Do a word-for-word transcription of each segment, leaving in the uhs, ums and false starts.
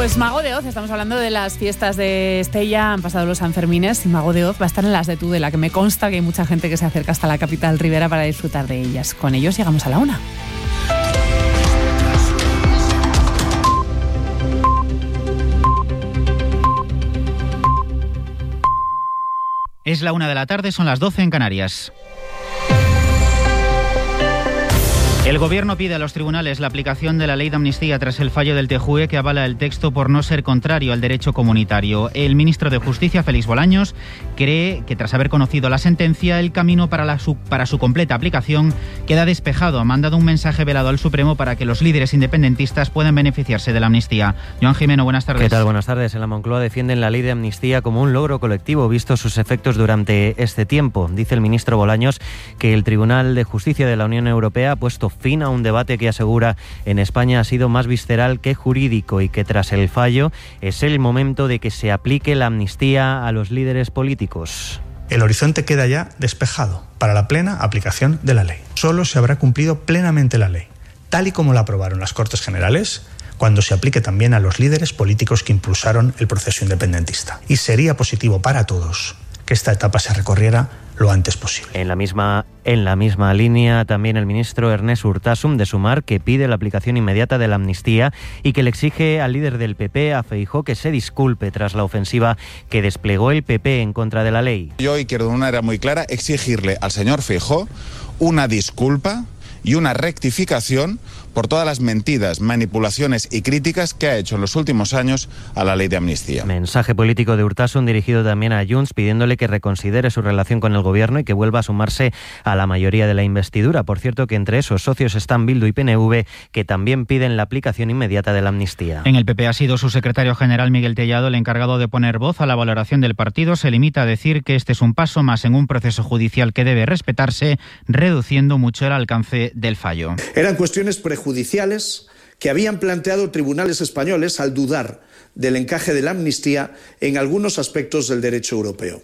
Pues Mago de Oz, estamos hablando de las fiestas de Estella, han pasado los Sanfermines y Mago de Oz va a estar en las de Tudela, que me consta que hay mucha gente que se acerca hasta la capital ribera para disfrutar de ellas. Con ellos llegamos a la una. Es la una de la tarde, son las doce en Canarias. El Gobierno pide a los tribunales la aplicación de la ley de amnistía tras el fallo del T J U E que avala el texto por no ser contrario al derecho comunitario. El ministro de Justicia, Félix Bolaños, cree que tras haber conocido la sentencia, el camino para, la su, para su completa aplicación queda despejado. Ha mandado un mensaje velado al Supremo para que los líderes independentistas puedan beneficiarse de la amnistía. Joan Jimeno, buenas tardes. ¿Qué tal? Buenas tardes. En la Moncloa defienden la ley de amnistía como un logro colectivo, visto sus efectos durante este tiempo. Dice el ministro Bolaños que el Tribunal de Justicia de la Unión Europea ha puesto fin a un debate que, asegura, en España ha sido más visceral que jurídico y que tras el fallo es el momento de que se aplique la amnistía a los líderes políticos. El horizonte queda ya despejado para la plena aplicación de la ley. Solo se habrá cumplido plenamente la ley, tal y como la aprobaron las Cortes Generales, cuando se aplique también a los líderes políticos que impulsaron el proceso independentista. Y sería positivo para todos que esta etapa se recorriera lo antes posible. En la misma, en la misma línea, también el ministro Ernest Urtasun, de Sumar, que pide la aplicación inmediata de la amnistía y que le exige al líder del P P, a Feijóo, que se disculpe tras la ofensiva que desplegó el P P en contra de la ley. Yo, y quiero de una manera muy clara, exigirle al señor Feijóo una disculpa y una rectificación por todas las mentiras, manipulaciones y críticas que ha hecho en los últimos años a la ley de amnistía. Mensaje político de Urtasun dirigido también a Junts, pidiéndole que reconsidere su relación con el Gobierno y que vuelva a sumarse a la mayoría de la investidura. Por cierto, que entre esos socios están Bildu y P N V, que también piden la aplicación inmediata de la amnistía. En el P P ha sido su secretario general, Miguel Tellado, el encargado de poner voz a la valoración del partido. Se limita a decir que este es un paso más en un proceso judicial que debe respetarse, reduciendo mucho el alcance del fallo. Eran cuestiones prejudiciales que habían planteado tribunales españoles al dudar del encaje de la amnistía en algunos aspectos del derecho europeo.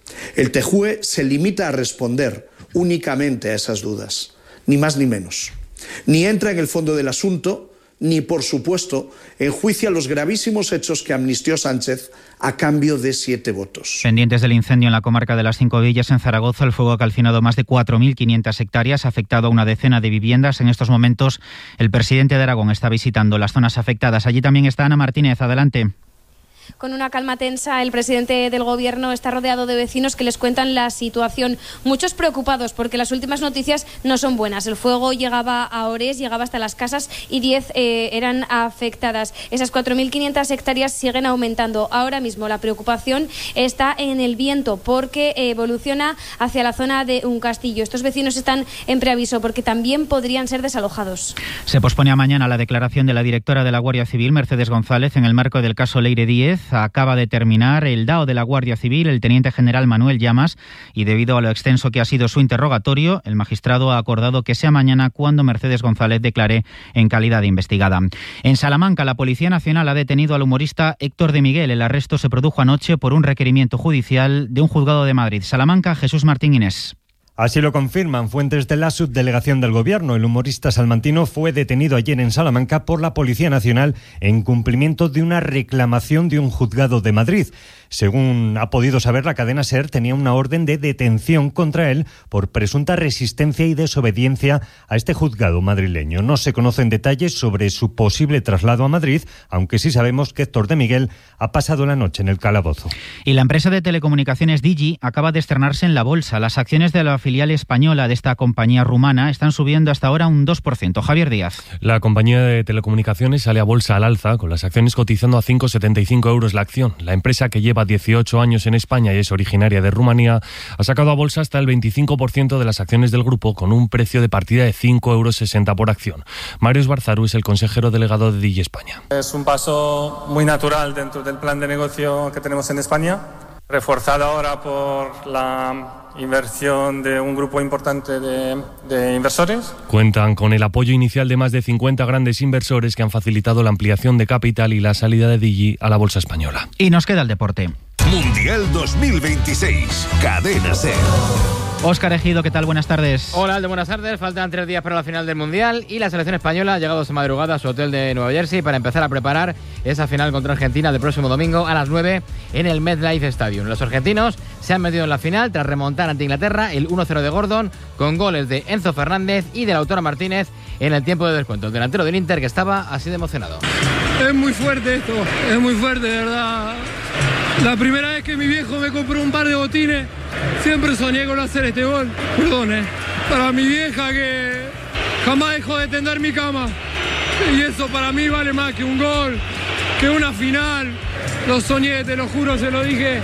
El T J U E se limita a responder únicamente a esas dudas, ni más ni menos. Ni entra en el fondo del asunto, ni, por supuesto, enjuicia los gravísimos hechos que amnistió Sánchez a cambio de siete votos. Pendientes del incendio en la comarca de las Cinco Villas, en Zaragoza, el fuego ha calcinado más de cuatro mil quinientas hectáreas, ha afectado a una decena de viviendas. En estos momentos, el presidente de Aragón está visitando las zonas afectadas. Allí también está Ana Martínez. Adelante. Con una calma tensa, el presidente del Gobierno está rodeado de vecinos que les cuentan la situación. Muchos preocupados porque las últimas noticias no son buenas. El fuego llegaba a Ores, llegaba hasta las casas y diez eh, eran afectadas. Esas cuatro mil quinientas hectáreas siguen aumentando. Ahora mismo la preocupación está en el viento porque evoluciona hacia la zona de un castillo. Estos vecinos están en preaviso porque también podrían ser desalojados. Se pospone a mañana la declaración de la directora de la Guardia Civil, Mercedes González, en el marco del caso Leire Díez. Acaba de terminar el D A O de la Guardia Civil, el teniente general Manuel Llamas, y debido a lo extenso que ha sido su interrogatorio, el magistrado ha acordado que sea mañana cuando Mercedes González declare en calidad de investigada. En Salamanca, la Policía Nacional ha detenido al humorista Héctor de Miguel. El arresto se produjo anoche por un requerimiento judicial de un juzgado de Madrid. Salamanca, Jesús Martín Inés. Así lo confirman fuentes de la subdelegación del Gobierno. El humorista salmantino fue detenido ayer en Salamanca por la Policía Nacional en cumplimiento de una reclamación de un juzgado de Madrid. Según ha podido saber la cadena SER, tenía una orden de detención contra él por presunta resistencia y desobediencia a este juzgado madrileño. No se conocen detalles sobre su posible traslado a Madrid, aunque sí sabemos que Héctor de Miguel ha pasado la noche en el calabozo. Y la empresa de telecomunicaciones Digi acaba de estrenarse en la bolsa. Las acciones de la filial española de esta compañía rumana están subiendo hasta ahora un dos por ciento. Javier Díaz. La compañía de telecomunicaciones sale a bolsa al alza, con las acciones cotizando a cinco coma setenta y cinco euros la acción. La empresa, que lleva dieciocho años en España y es originaria de Rumanía, ha sacado a bolsa hasta el veinticinco por ciento de las acciones del grupo, con un precio de partida de cinco euros sesenta por acción. Mario Esbarzaru es el consejero delegado de Digi España. Es un paso muy natural dentro del plan de negocio que tenemos en España, reforzado ahora por la inversión de un grupo importante de, de inversores. Cuentan con el apoyo inicial de más de cincuenta grandes inversores que han facilitado la ampliación de capital y la salida de Digi a la bolsa española. Y nos queda el deporte. Mundial dos mil veintiséis, Cadena SER. Óscar Ejido, ¿qué tal? Buenas tardes. Hola, Aldo, buenas tardes. Faltan tres días para la final del Mundial y la selección española ha llegado esta madrugada a su hotel de Nueva Jersey para empezar a preparar esa final contra Argentina del próximo domingo a las nueve en el MetLife Stadium. Los argentinos se han metido en la final tras remontar ante Inglaterra el uno cero de Gordon con goles de Enzo Fernández y de Lautaro Martínez en el tiempo de descuento. El delantero del Inter que estaba así de emocionado. Es muy fuerte esto, es muy fuerte, de verdad. La primera vez que mi viejo me compró un par de botines, siempre soñé con hacer este gol. Perdón, eh. Para mi vieja que jamás dejó de tender mi cama. Y eso para mí vale más que un gol, que una final. Lo soñé, te lo juro, se lo dije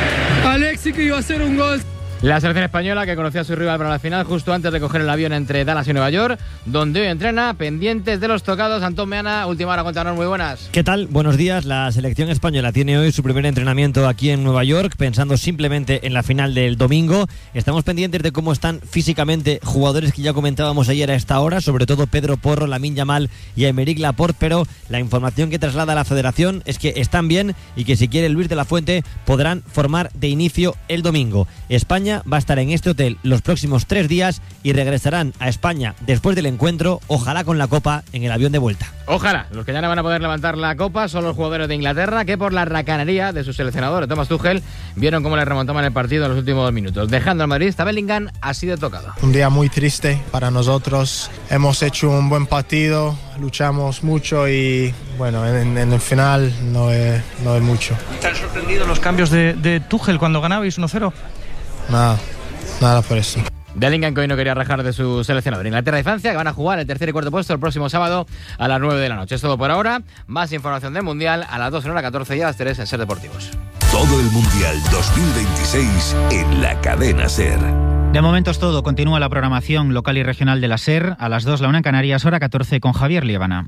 a Alexi que iba a hacer un gol. La selección española que conocía a su rival para la final justo antes de coger el avión entre Dallas y Nueva York, donde hoy entrena, pendientes de los tocados. Antón Meana, última hora, cuéntanos, muy buenas. ¿Qué tal? Buenos días. La selección española tiene hoy su primer entrenamiento aquí en Nueva York, pensando simplemente en la final del domingo. Estamos pendientes de cómo están físicamente jugadores que ya comentábamos ayer a esta hora, sobre todo Pedro Porro, Lamine Yamal y Aymeric Laporte, pero la información que traslada la federación es que están bien y que si quiere Luis de la Fuente podrán formar de inicio el domingo. España va a estar en este hotel los próximos tres días y regresarán a España después del encuentro, ojalá con la Copa en el avión de vuelta. Ojalá. Los que ya no van a poder levantar la Copa son los jugadores de Inglaterra que por la racanería de su seleccionador, Thomas Tuchel, vieron cómo le remontaban el partido en los últimos dos minutos. Dejando al madridista Bellingham así de tocado. Un día muy triste para nosotros. Hemos hecho un buen partido, luchamos mucho y bueno, en, en el final no es, no es mucho. ¿Te han sorprendido los cambios de, de Tuchel cuando ganabais uno cero? Nada, nada por eso. Bellingham que hoy no quería rajar de su seleccionador. Inglaterra y Francia que van a jugar el tercer y cuarto puesto el próximo sábado a las nueve de la noche. Es todo por ahora. Más información del Mundial a las dos en hora catorce y a las tres en Ser Deportivos. Todo el Mundial dos mil veintiséis en la cadena Ser. De momento es todo. Continúa la programación local y regional de la Ser. A las dos la una en Canarias, hora catorce con Javier Liébana.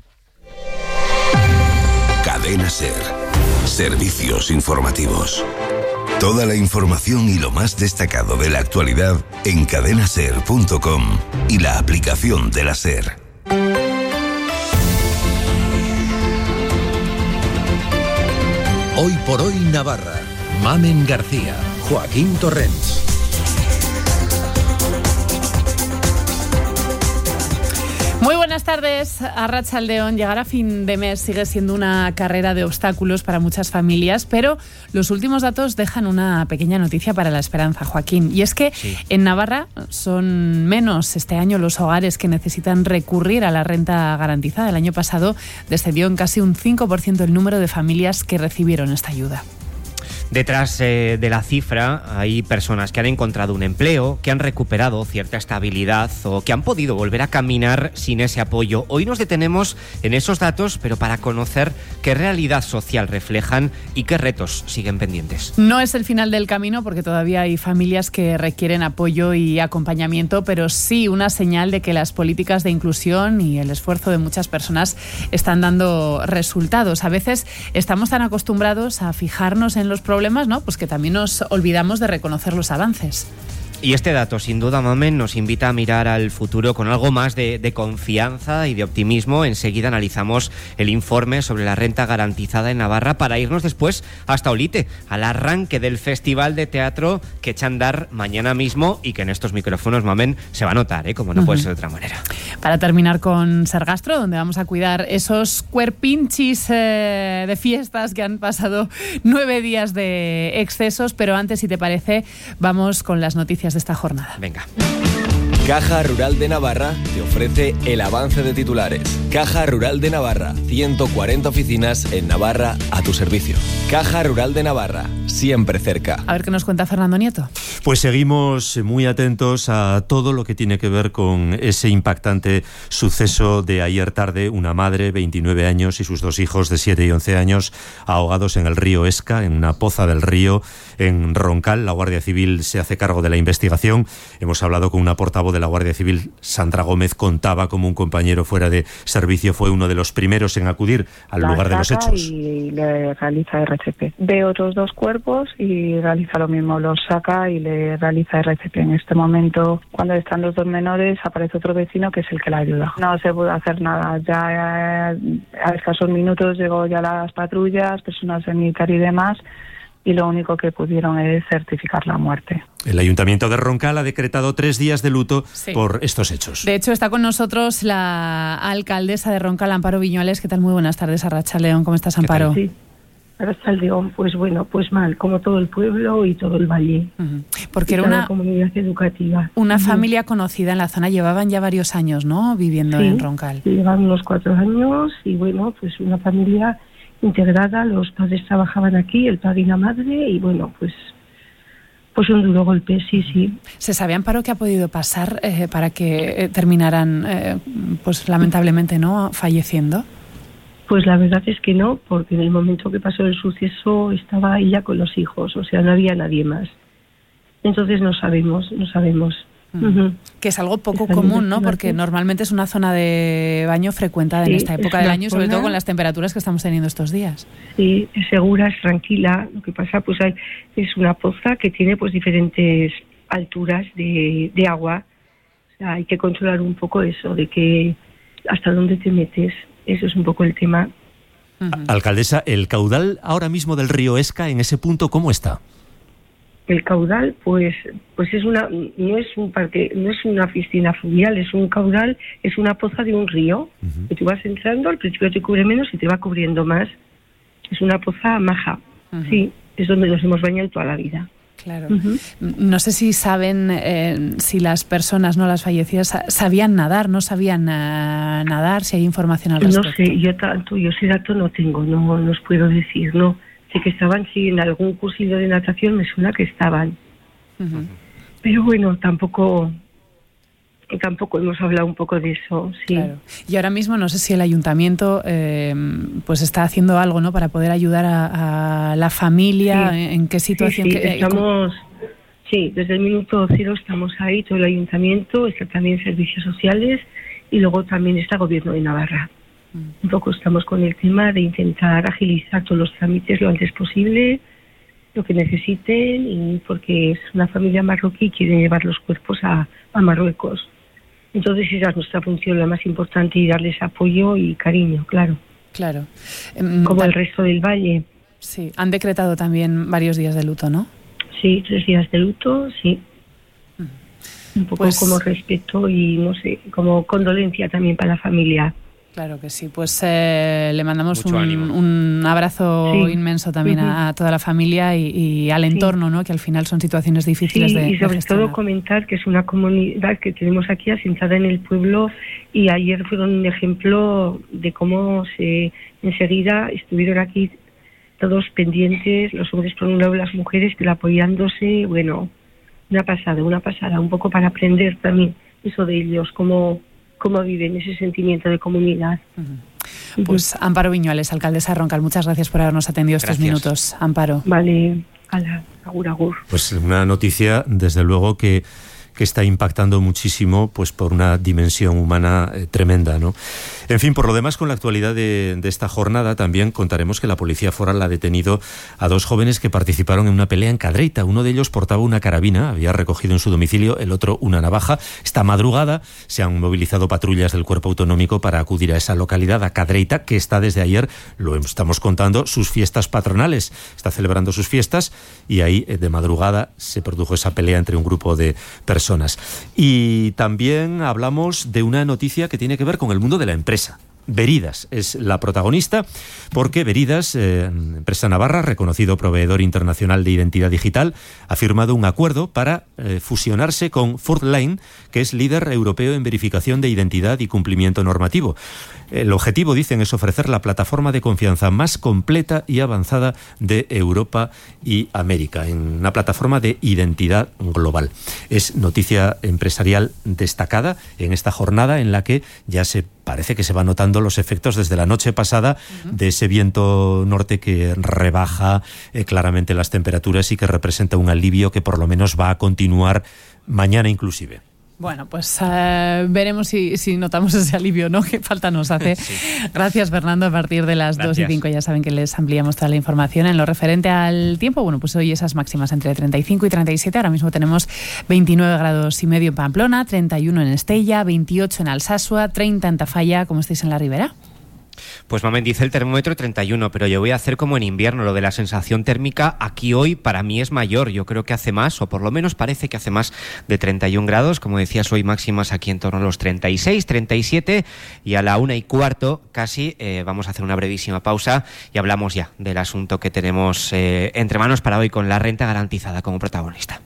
Cadena Ser. Servicios informativos. Toda la información y lo más destacado de la actualidad en cadena ser punto com y la aplicación de la Ser. Hoy por hoy Navarra. Mamen García, Joaquín Torrents. Muy buenas tardes. Arratsaldeon. Llegar a fin de mes sigue siendo una carrera de obstáculos para muchas familias, pero los últimos datos dejan una pequeña noticia para la esperanza, Joaquín. Y es que sí. En Navarra son menos este año los hogares que necesitan recurrir a la renta garantizada. El año pasado descendió en casi un cinco por ciento el número de familias que recibieron esta ayuda. Detrás eh, de la cifra hay personas que han encontrado un empleo, que han recuperado cierta estabilidad o que han podido volver a caminar sin ese apoyo. Hoy nos detenemos en esos datos, pero para conocer qué realidad social reflejan y qué retos siguen pendientes. No es el final del camino porque todavía hay familias que requieren apoyo y acompañamiento, pero sí una señal de que las políticas de inclusión y el esfuerzo de muchas personas están dando resultados. A veces estamos tan acostumbrados a fijarnos en los problemas problemas, ¿no? Pues que también nos olvidamos de reconocer los avances. Y este dato, sin duda, Mamen, nos invita a mirar al futuro con algo más de, de confianza y de optimismo. Enseguida analizamos el informe sobre la renta garantizada en Navarra para irnos después hasta Olite, al arranque del Festival de Teatro que echa a andar mañana mismo y que en estos micrófonos, Mamen, se va a notar, ¿eh? Como no uh-huh. puede ser de otra manera. Para terminar con Sergastro, donde vamos a cuidar esos cuerpinchis eh, de fiestas que han pasado nueve días de excesos, pero antes, si te parece, vamos con las noticias de esta jornada. Venga. Caja Rural de Navarra te ofrece el avance de titulares. Caja Rural de Navarra, ciento cuarenta oficinas en Navarra a tu servicio. Caja Rural de Navarra, siempre cerca. A ver qué nos cuenta Fernando Nieto. Pues seguimos muy atentos a todo lo que tiene que ver con ese impactante suceso de ayer tarde. Una madre, veintinueve años, y sus dos hijos de siete y once años ahogados en el río Esca, en una poza del río en Roncal. La Guardia Civil se hace cargo de la investigación. Hemos hablado con una portavoz de la Guardia Civil. Sandra Gómez contaba cómo un compañero fuera de servicio fue uno de los primeros en acudir al la lugar de los hechos. Y le realiza R C P. Ve otros dos cuerpos y realiza lo mismo, los saca y le realiza R C P. En este momento, cuando están los dos menores, aparece otro vecino que es el que la ayuda. No se puede hacer nada. Ya a escasos minutos llegó ya las patrullas, personal sanitario y demás, y lo único que pudieron es certificar la muerte. El Ayuntamiento de Roncal ha decretado tres días de luto sí. por estos hechos. De hecho, está con nosotros la alcaldesa de Roncal, Amparo Viñuales. ¿Qué tal? Muy buenas tardes, Arratsaldeon. ¿Cómo estás, Amparo? Sí. Arratsaldeon, pues bueno, pues mal, como todo el pueblo y todo el valle. Uh-huh. Porque era una comunidad educativa. Una uh-huh. familia conocida en la zona, llevaban ya varios años, ¿no?, viviendo sí, en Roncal. Sí, llevan unos cuatro años y bueno, pues una familia integrada, los padres trabajaban aquí, el padre y la madre, y bueno, pues pues un duro golpe, sí, sí. ¿Se sabe, Amparo, qué ha podido pasar eh, para que eh, terminaran, eh, pues lamentablemente, no, falleciendo? Pues la verdad es que no, porque en el momento que pasó el suceso estaba ella con los hijos, o sea, no había nadie más. Entonces no sabemos, no sabemos. Mm. Uh-huh. Que es algo poco común, ¿no? Porque normalmente es una zona de baño frecuentada sí, en esta época del año, sobre todo con las temperaturas que estamos teniendo estos días. Sí, es segura, es tranquila. Lo que pasa, pues hay, es una poza que tiene pues diferentes alturas de, de agua. O sea, hay que controlar un poco eso, de que hasta dónde te metes. Eso es un poco el tema. Uh-huh. Alcaldesa, ¿el caudal ahora mismo del río Esca en ese punto cómo está? El caudal, pues, pues es una, no es un parque, no es una piscina fluvial, es un caudal, es una poza de un río. Uh-huh. Que tú vas entrando, al principio te cubre menos y te va cubriendo más. Es una poza maja, uh-huh. sí, es donde nos hemos bañado toda la vida. Claro. Uh-huh. No sé si saben eh, si las personas, no las fallecidas, sabían nadar, no sabían uh, nadar, si hay información al respecto. No sé, yo tanto, yo ese dato no tengo, no, no os puedo decir, no. Sé que estaban, sí, en algún cursillo de natación me suena que estaban. Uh-huh. Pero bueno, tampoco... Tampoco hemos hablado un poco de eso, sí. Claro. Y ahora mismo no sé si el ayuntamiento eh, pues está haciendo algo, ¿no?, para poder ayudar a, a la familia, sí. en qué situación... Sí, sí, que, estamos... Sí, desde el minuto cero estamos ahí, todo el ayuntamiento, está también servicios sociales y luego también está Gobierno de Navarra. Mm. Un poco estamos con el tema de intentar agilizar todos los trámites lo antes posible, lo que necesiten, y porque es una familia marroquí y quieren llevar los cuerpos a, a Marruecos. Entonces esa es nuestra función, la más importante, y darles apoyo y cariño, claro. Claro. Como el resto del valle. Sí, han decretado también varios días de luto, ¿no? Sí, tres días de luto, sí. Un poco pues, como respeto y, no sé, como condolencia también para la familia. Claro que sí, pues eh, le mandamos un, un abrazo sí. inmenso también uh-huh. a, a toda la familia y, y al entorno, sí. ¿no?, que al final son situaciones difíciles sí, de y sobre de todo comentar que es una comunidad que tenemos aquí asentada en el pueblo, y ayer fueron un ejemplo de cómo se enseguida estuvieron aquí todos pendientes, los hombres por un lado, las mujeres, pero apoyándose. Bueno, una pasada, una pasada, un poco para aprender también eso de ellos, cómo... cómo viven ese sentimiento de comunidad. Uh-huh. Pues Amparo Viñuales, alcaldesa de Roncal, muchas gracias por habernos atendido gracias. estos minutos, Amparo. Vale, ala, agur, agur. Pues una noticia, desde luego, que que está impactando muchísimo, pues por una dimensión humana eh, tremenda, ¿no? En fin, por lo demás, con la actualidad de, de esta jornada, también contaremos que la Policía Foral ha detenido a dos jóvenes que participaron en una pelea en Cadreita. Uno de ellos portaba una carabina, había recogido en su domicilio, el otro una navaja. Esta madrugada se han movilizado patrullas del Cuerpo Autonómico para acudir a esa localidad, a Cadreita, que está desde ayer, lo estamos contando, sus fiestas patronales. Está celebrando sus fiestas y ahí, de madrugada, se produjo esa pelea entre un grupo de personas. Y también hablamos de una noticia que tiene que ver con el mundo de la empresa. Veridas es la protagonista, porque Veridas, eh, empresa navarra, reconocido proveedor internacional de identidad digital, ha firmado un acuerdo para eh, fusionarse con Fourthline, que es líder europeo en verificación de identidad y cumplimiento normativo. El objetivo, dicen, es ofrecer la plataforma de confianza más completa y avanzada de Europa y América, en una plataforma de identidad global. Es noticia empresarial destacada en esta jornada en la que ya se parece que se van notando los efectos desde la noche pasada uh-huh. de ese viento norte que rebaja eh, claramente las temperaturas y que representa un alivio que por lo menos va a continuar mañana inclusive. Bueno, pues uh, veremos si, si notamos ese alivio, ¿no? Qué falta nos hace. Sí. Gracias, Fernando. A partir de las Gracias. dos y cinco ya saben que les ampliamos toda la información. En lo referente al tiempo, bueno, pues hoy esas máximas entre treinta y cinco y treinta y siete. Ahora mismo tenemos veintinueve grados y medio en Pamplona, treinta y uno en Estella, veintiocho en Alsasua, treinta en Tafalla. ¿Cómo estáis en la Ribera? Pues Mamen, dice el termómetro treinta y uno, pero yo voy a hacer como en invierno. Lo de la sensación térmica aquí hoy para mí es mayor. Yo creo que hace más, o por lo menos parece que hace más de treinta y un grados. Como decías, hoy máximas aquí en torno a los treinta y seis, treinta y siete, y a la una y cuarto casi eh, vamos a hacer una brevísima pausa y hablamos ya del asunto que tenemos eh, entre manos para hoy, con la renta garantizada como protagonista.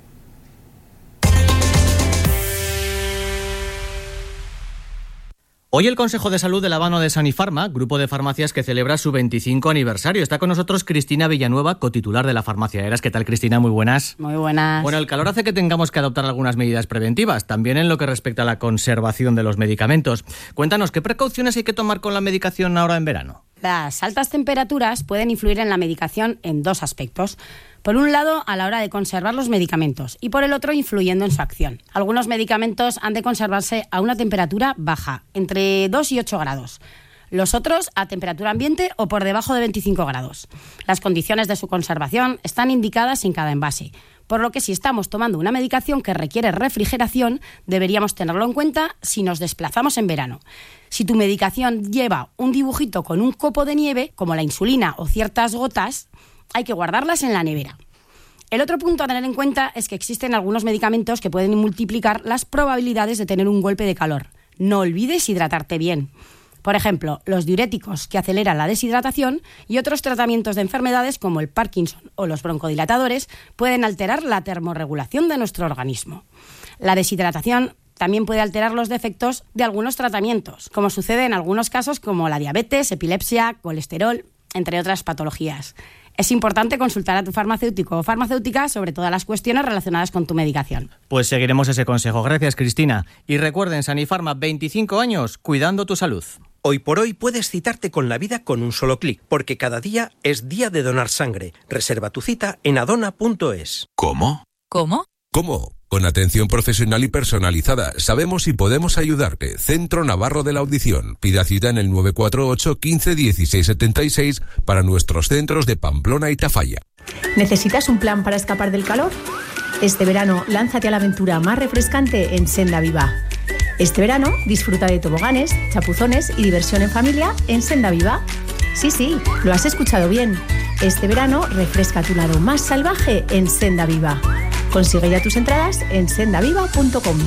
Hoy el Consejo de Salud de la mano de Sanifarma, grupo de farmacias que celebra su veinticinco aniversario. Está con nosotros Cristina Villanueva, cotitular de la farmacia Eras. ¿Qué tal, Cristina? Muy buenas. Muy buenas. Bueno, el calor hace que tengamos que adoptar algunas medidas preventivas, también en lo que respecta a la conservación de los medicamentos. Cuéntanos, ¿qué precauciones hay que tomar con la medicación ahora en verano? Las altas temperaturas pueden influir en la medicación en dos aspectos. Por un lado, a la hora de conservar los medicamentos, y por el otro, influyendo en su acción. Algunos medicamentos han de conservarse a una temperatura baja, entre dos y ocho grados. Los otros a temperatura ambiente o por debajo de veinticinco grados. Las condiciones de su conservación están indicadas en cada envase, por lo que si estamos tomando una medicación que requiere refrigeración, deberíamos tenerlo en cuenta si nos desplazamos en verano. Si tu medicación lleva un dibujito con un copo de nieve, como la insulina o ciertas gotas, hay que guardarlas en la nevera. El otro punto a tener en cuenta es que existen algunos medicamentos que pueden multiplicar las probabilidades de tener un golpe de calor. No olvides hidratarte bien. Por ejemplo, los diuréticos, que aceleran la deshidratación, y otros tratamientos de enfermedades como el Parkinson o los broncodilatadores pueden alterar la termorregulación de nuestro organismo. La deshidratación también puede alterar los defectos de algunos tratamientos, como sucede en algunos casos como la diabetes, epilepsia, colesterol, entre otras patologías. Es importante consultar a tu farmacéutico o farmacéutica sobre todas las cuestiones relacionadas con tu medicación. Pues seguiremos ese consejo. Gracias, Cristina. Y recuerden, Sanifarma, veinticinco años cuidando tu salud. Hoy por hoy puedes citarte con la vida con un solo clic, porque cada día es día de donar sangre. Reserva tu cita en adona punto es. ¿Cómo? ¿Cómo? ¿Cómo? Con atención profesional y personalizada, sabemos si podemos ayudarte. Centro Navarro de la Audición. Pida cita en el nueve cuatro ocho, quince, dieciséis setenta y seis para nuestros centros de Pamplona y Tafalla. ¿Necesitas un plan para escapar del calor? Este verano, lánzate a la aventura más refrescante en Senda Viva. Este verano, disfruta de toboganes, chapuzones y diversión en familia en Senda Viva. Sí, sí, lo has escuchado bien. Este verano, refresca tu lado más salvaje en Senda Viva. Consigue ya tus entradas en senda viva punto com.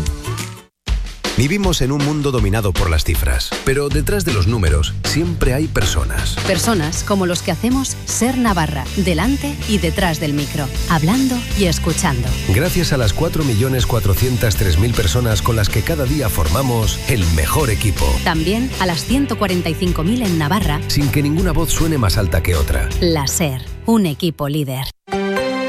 Vivimos en un mundo dominado por las cifras, pero detrás de los números siempre hay personas. Personas como los que hacemos Ser Navarra, delante y detrás del micro, hablando y escuchando. Gracias a las cuatro millones cuatrocientas tres mil personas con las que cada día formamos el mejor equipo. También a las ciento cuarenta y cinco mil en Navarra, sin que ninguna voz suene más alta que otra. La Ser, un equipo líder.